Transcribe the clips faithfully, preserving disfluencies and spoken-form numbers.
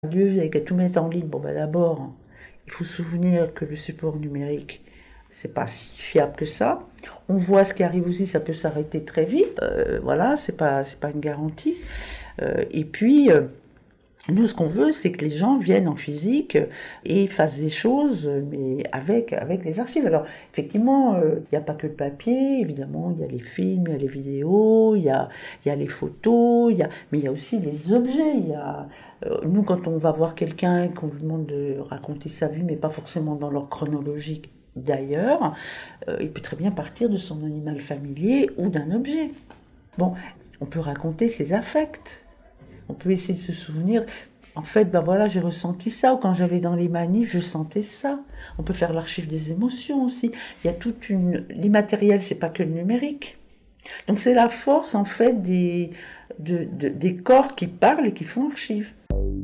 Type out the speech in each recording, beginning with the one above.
Lieu avec tout mettre en ligne, bon bah d'abord, il faut se souvenir que le support numérique, c'est pas si fiable que ça. On voit ce qui arrive aussi, ça peut s'arrêter très vite. Euh, voilà, c'est pas c'est pas une garantie. Euh, et puis euh, nous, ce qu'on veut, c'est que les gens viennent en physique et fassent des choses, mais avec, avec les archives. Alors, effectivement, il euh, n'y a pas que le papier, évidemment, il y a les films, il y a les vidéos, il y a, y a les photos, y a, mais il y a aussi les objets. Y a, euh, nous, quand on va voir quelqu'un, qu'on lui demande de raconter sa vie, mais pas forcément dans l'ordre chronologique d'ailleurs, euh, il peut très bien partir de son animal familier ou d'un objet. Bon, on peut raconter ses affects. On peut essayer de se souvenir, en fait, ben voilà, j'ai ressenti ça, ou quand j'allais dans les manifs, je sentais ça. On peut faire l'archive des émotions aussi. Il y a toute une... L'immatériel, c'est pas que le numérique. Donc c'est la force, en fait, des, de, de, des corps qui parlent et qui font archive.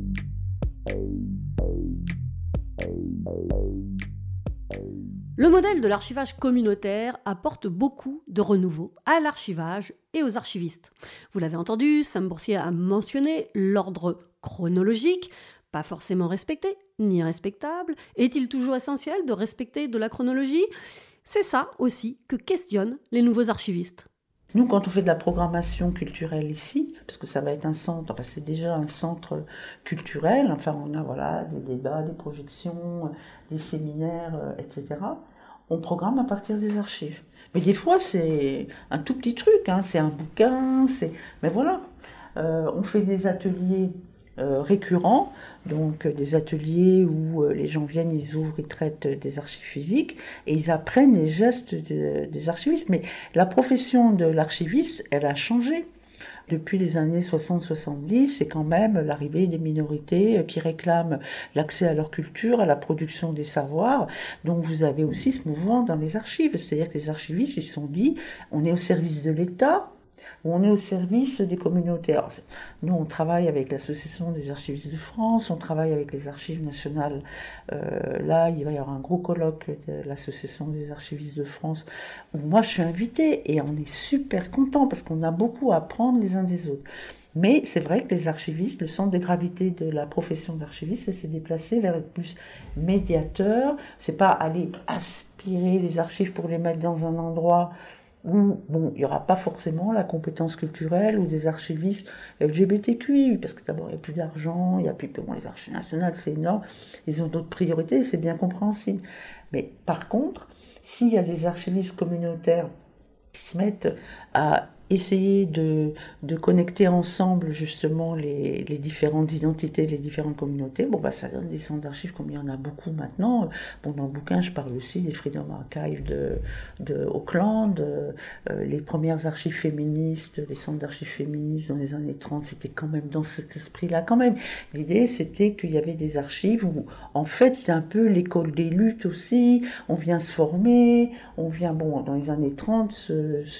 Le modèle de l'archivage communautaire apporte beaucoup de renouveau à l'archivage et aux archivistes. Vous l'avez entendu, Sam Boursier a mentionné l'ordre chronologique, pas forcément respecté ni respectable. Est-il toujours essentiel de respecter de la chronologie ? C'est ça aussi que questionnent les nouveaux archivistes. Nous, quand on fait de la programmation culturelle ici, parce que ça va être un centre, enfin c'est déjà un centre culturel, enfin on a voilà des débats, des projections, des séminaires, et cetera. On programme à partir des archives. Mais des fois c'est un tout petit truc, hein, c'est un bouquin, c'est. Mais voilà, euh, on fait des ateliers euh, récurrents. Donc des ateliers où les gens viennent, ils ouvrent, ils traitent des archives physiques et ils apprennent les gestes de, des archivistes. Mais la profession de l'archiviste, elle a changé. Depuis les années soixante soixante-dix, c'est quand même l'arrivée des minorités qui réclament l'accès à leur culture, à la production des savoirs. Donc vous avez aussi ce mouvement dans les archives. C'est-à-dire que les archivistes, ils se sont dit, on est au service de l'État, où on est au service des communautés. Alors, nous, on travaille avec l'Association des archivistes de France, on travaille avec les archives nationales. Euh, là, il va y avoir un gros colloque de l'Association des archivistes de France, où moi, je suis invitée, et on est super contents, parce qu'on a beaucoup à apprendre les uns des autres. Mais c'est vrai que les archivistes, le centre de gravité de la profession d'archiviste, ça s'est déplacé vers être plus médiateur. C'est pas aller aspirer les archives pour les mettre dans un endroit où bon, il n'y aura pas forcément la compétence culturelle ou des archivistes L G B T Q I, parce que d'abord il n'y a plus d'argent, il n'y a plus que bon, les archives nationales, c'est énorme, ils ont d'autres priorités, c'est bien compréhensible. Mais par contre, s'il y a des archivistes communautaires qui se mettent à essayer de, de connecter ensemble justement les, les différentes identités, les différentes communautés, bon bah ça donne des centres d'archives comme il y en a beaucoup maintenant. Bon, dans le bouquin je parle aussi des Freedom Archives de, de Auckland, euh, les premières archives féministes, les centres d'archives féministes dans les années trente, c'était quand même dans cet esprit-là quand même. L'idée c'était qu'il y avait des archives où en fait c'était un peu l'école des luttes aussi, on vient se former, on vient, bon dans les années trente, ce, ce,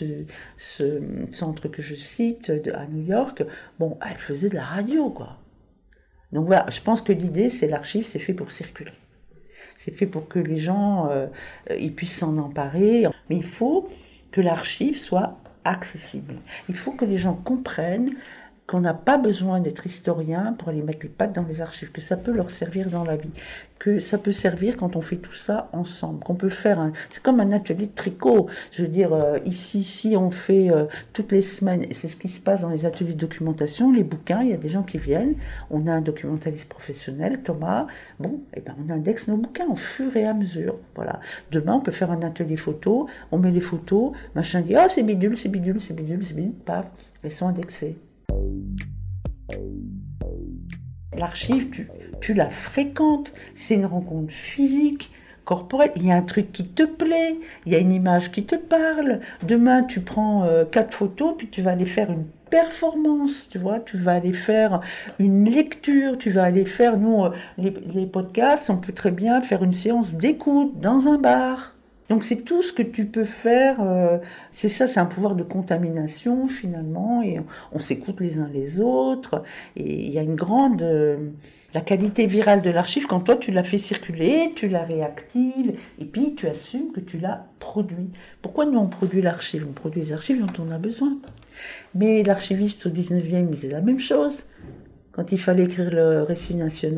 ce centre que je cite de, à New York, bon, elle faisait de la radio, quoi. Donc voilà, je pense que l'idée, c'est l'archive, c'est fait pour circuler. C'est fait pour que les gens, euh, ils puissent s'en emparer. Mais il faut que l'archive soit accessible. Il faut que les gens comprennent qu'on n'a pas besoin d'être historien pour aller mettre les pattes dans les archives, que ça peut leur servir dans la vie, que ça peut servir quand on fait tout ça ensemble, qu'on peut faire un... C'est comme un atelier de tricot. Je veux dire, euh, ici, si on fait euh, toutes les semaines, et c'est ce qui se passe dans les ateliers de documentation, les bouquins, il y a des gens qui viennent, on a un documentaliste professionnel, Thomas, bon, et ben on indexe nos bouquins au fur et à mesure, voilà. Demain, on peut faire un atelier photo, on met les photos, machin dit, oh, c'est bidule, c'est bidule, c'est bidule, c'est bidule, paf, elles sont indexées. L'archive, tu, tu la fréquentes, c'est une rencontre physique, corporelle, il y a un truc qui te plaît, il y a une image qui te parle. Demain, tu prends euh, quatre photos, puis tu vas aller faire une performance, tu vois, tu vas aller faire une lecture, tu vas aller faire, nous, euh, les, les podcasts, on peut très bien faire une séance d'écoute dans un bar. Donc c'est tout ce que tu peux faire, euh, c'est ça, c'est un pouvoir de contamination finalement, et on, on s'écoute les uns les autres, et il y a une grande... Euh, la qualité virale de l'archive, quand toi tu l'as fait circuler, tu la réactives, et puis tu assumes que tu l'as produit. Pourquoi nous on produit l'archive ? On produit les archives dont on a besoin. Mais l'archiviste au dix-neuvième, il faisait la même chose. quand il fallait écrire le récit national,